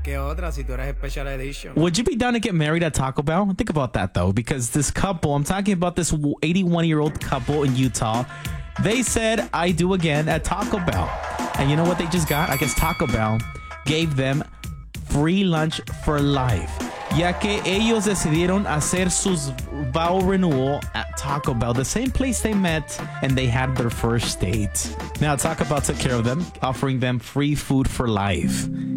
¿Qué otra si tú eres special edition? Would you be down to get married at Taco Bell? Think about that, though, because this couple, I'm talking about this 81-year-old couple in Utah, they said, I do again at Taco Bell. And you know what they just got? I guess Taco Bell gave them free lunch for life. Ya que ellos decidieron hacer sus vow renewal at Taco Bell, the same place they met and they had their first date. Now, Taco Bell took care of them, offering them free food for life.